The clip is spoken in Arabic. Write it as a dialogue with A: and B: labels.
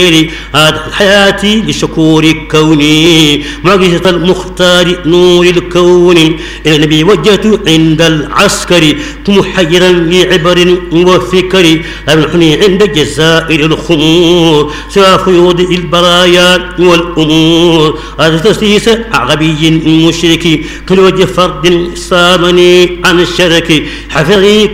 A: هذا حياتي لشكور كوني معجزة المختار نور الكون إلى النبي وجهت عند العسكر محيرا لعبر وفكر أمنحني عند جزائر الخمور سوى فيوض البرايا والأمور هذا تسليس عربي مشرك كل وجه فرد صامني عن الشرك حفظني